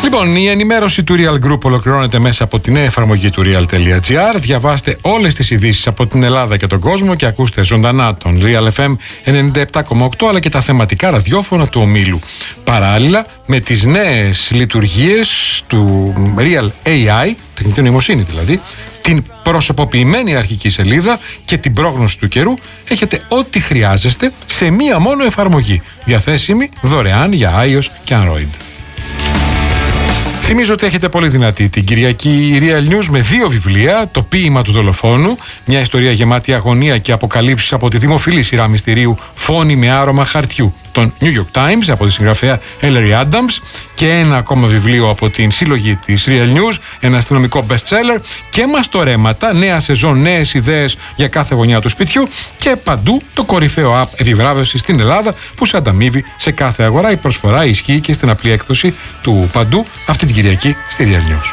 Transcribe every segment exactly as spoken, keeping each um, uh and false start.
Λοιπόν, η ενημέρωση του Real Group ολοκληρώνεται μέσα από την νέα εφαρμογή του real.gr. Διαβάστε όλες τις ειδήσεις από την Ελλάδα και τον κόσμο και ακούστε ζωντανά τον Real εφ εμ ενενήντα επτά κόμμα οκτώ αλλά και τα θεματικά ραδιόφωνα του ομίλου. Παράλληλα με τις νέες λειτουργίες του Real έι άι, τεχνητή νοημοσύνη δηλαδή, την προσωποποιημένη αρχική σελίδα και την πρόγνωση του καιρού, έχετε ό,τι χρειάζεστε σε μία μόνο εφαρμογή, διαθέσιμη δωρεάν για iOS και Android. Θυμίζω ότι έχετε πολύ δυνατή την Κυριακή Real News με δύο βιβλία, το ποίημα του δολοφόνου, μια ιστορία γεμάτη αγωνία και αποκαλύψεις από τη δημοφιλή σειρά μυστηρίου Φόνοι με άρωμα χαρτιού, τον New York Times από τη συγγραφέα Ellery Adams, και ένα ακόμα βιβλίο από την συλλογή της Real News, ένα αστυνομικό best-seller, και μαστορέματα, νέα σεζόν, νέες ιδέες για κάθε γωνιά του σπιτιού και παντού το κορυφαίο app επιβράβευσης στην Ελλάδα που σε ανταμείβει σε κάθε αγορά. Η προσφορά ισχύει και στην απλή έκδοση του παντού αυτή την Κυριακή στη Real News.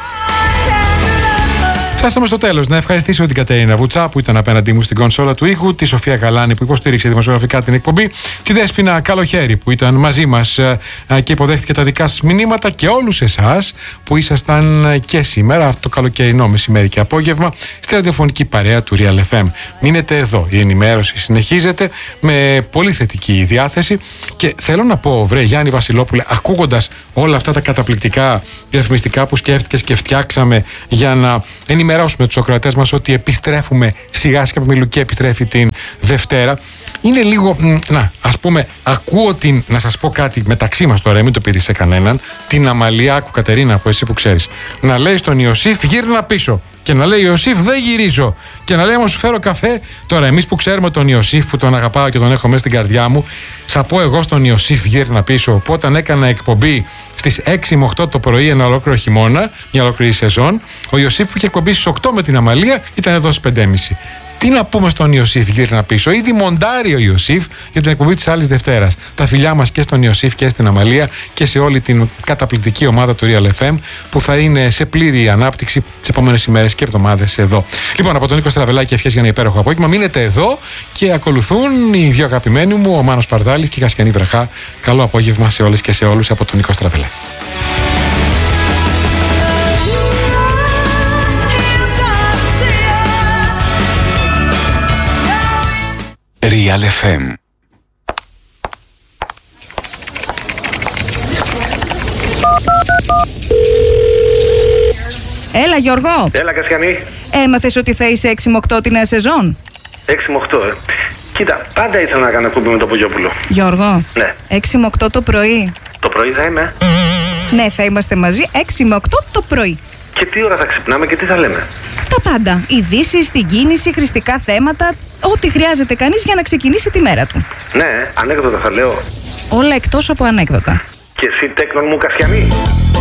Φτάσαμε στο τέλος. Να ευχαριστήσω την Κατερίνα Βουτσά που ήταν απέναντί μου στην κονσόλα του ήχου, τη Σοφία Γαλάνη που υποστήριξε δημοσιογραφικά την εκπομπή, τη Δέσποινα Καλοχέρη που ήταν μαζί μας και υποδέχτηκε τα δικά σας μηνύματα, και όλους εσάς που ήσασταν και σήμερα, αυτό το καλοκαιρινό μεσημέρι και απόγευμα, στη ραδιοφωνική παρέα του Real εφ εμ. Μείνετε εδώ. Η ενημέρωση συνεχίζεται με πολύ θετική διάθεση και θέλω να πω, βρε Γιάννη Βασιλόπουλε, ακούγοντας όλα αυτά τα καταπληκτικά διαφημιστικά που σκέφτηκες και φτιάξαμε για να ενημερώσουμε τους ακροατές μας ότι επιστρέφουμε σιγά σιγά, που Μιλουκή επιστρέφει την Δευτέρα, είναι λίγο, να, ας πούμε, ακούω την, να σας πω κάτι μεταξύ μας τώρα, μην το πείτε σε κανέναν, την αμαλία, άκου Κατερίνα, από εσύ που ξέρεις, να λέει στον Ιωσήφ γύρνα πίσω, και να λέει Ιωσήφ δεν γυρίζω, και να λέει άμα σου φέρω καφέ. Τώρα εμείς που ξέρουμε τον Ιωσήφ, που τον αγαπάω και τον έχω μέσα στην καρδιά μου, θα πω εγώ στον Ιωσήφ γύρνα πίσω, που όταν έκανα εκπομπή στις έξι με οκτώ το πρωί ένα ολόκληρο χειμώνα, μια ολόκληρη σεζόν, ο Ιωσήφ που είχε εκπομπή στις οκτώ με την Αμαλία ήταν εδώ στις πέντε και μισή. Τι να πούμε στον Ιωσήφ γύρνα πίσω, ήδη μοντάρει ο Ιωσήφ για την εκπομπή της άλλης Δευτέρας. Τα φιλιά μας και στον Ιωσήφ και στην Αμαλία και σε όλη την καταπληκτική ομάδα του Real εφ εμ που θα είναι σε πλήρη ανάπτυξη τις επόμενες ημέρες και εβδομάδες εδώ. Λοιπόν, από τον Νίκο Στραβελάκη ευχές για ένα υπέροχο απόγευμα. Μείνετε εδώ και ακολουθούν οι δύο αγαπημένοι μου, ο Μάνος Παρδάλης και η Κασιανή Βραχά. Καλό απόγευμα σε όλες και σε όλους από τον Νίκο Στραβελάκη. Real εφ εμ. Έλα Γιώργο. Έλα Κασιανή. Έμαθες ότι θα είσαι έξι με οκτώ τη νέα σεζόν? έξι με οκτώ, ε. Κοίτα, πάντα ήθελα να κάνω εκπομπή με τον Πογιόπουλο. Γιώργο. Ναι. έξι με οκτώ το πρωί. Το πρωί θα είμαι. Ναι, θα είμαστε μαζί έξι με οκτώ το πρωί. Και τι ώρα θα ξυπνάμε και τι θα λέμε? Τα πάντα. Ειδήσεις, την κίνηση, χρηστικά θέματα, ό,τι χρειάζεται κανείς για να ξεκινήσει τη μέρα του. Ναι, ανέκδοτα θα λέω. Όλα εκτός από ανέκδοτα. Και εσύ τέκνον μου Κασιανή.